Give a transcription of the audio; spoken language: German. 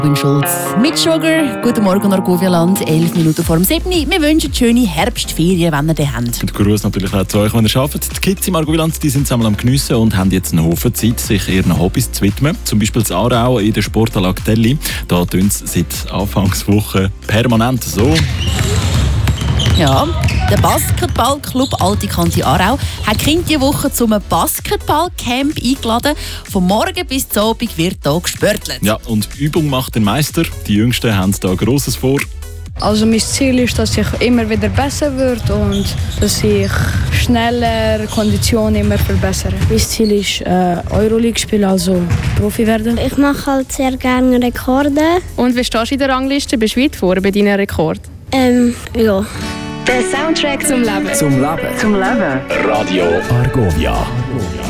Schulz mit Sugar. Guten Morgen, Argovia-Land. 11 Minuten vor dem 7. Wir wünschen schöne Herbstferien, wenn ihr die habt. Und Gruß natürlich auch zu euch, wenn ihr arbeitet. Die Kids im Argovia-Land, die sind zusammen am Geniessen und haben jetzt einen Haufen Zeit, sich ihren Hobbys zu widmen. Zum Beispiel in Aarau in der Sportanlage Delli. Da tun sie seit Anfangswoche permanent so. Ja, der Basketballclub Alte Kante Aarau hat Kinder diese Woche zum Basketballcamp eingeladen. Von morgen bis zum Abend wird hier gespörtelt. Ja, und Übung macht den Meister. Die Jüngsten haben da Grosses vor. Also mein Ziel ist, dass ich immer wieder besser werde und dass ich schneller Kondition immer verbessere. Mein Ziel ist Euroleague spielen, also Profi werden. Ich mache halt sehr gerne Rekorde. Und wie stehst du in der Rangliste? Bist du weit vorne bei deinen Rekorden? Ja. Der Soundtrack zum Leben. Zum Leben. Radio Argovia.